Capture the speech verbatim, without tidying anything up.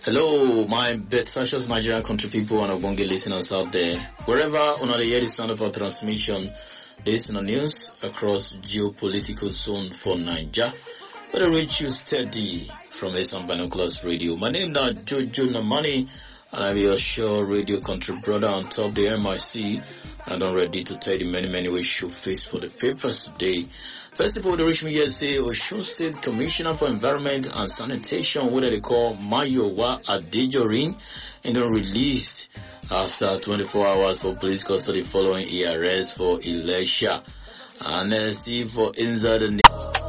Hello, my best Nigerian country people and Ogbonge listeners out there. Wherever on the hear the sound of our transmission, this is the news across geopolitical zone for Niger. But I reach you steady from S M Binoculars Radio. My name now Jojo Namani, and I'm your sure radio country brother on top the M I C. And I'm ready to tell you many, many ways you face for the papers today. First of all, the reach me here say Osun State Commissioner for Environment and Sanitation, what they call Mayowa Adejorin, and then released after twenty-four hours for police custody following E R S for Elisha. And uh, see for inside the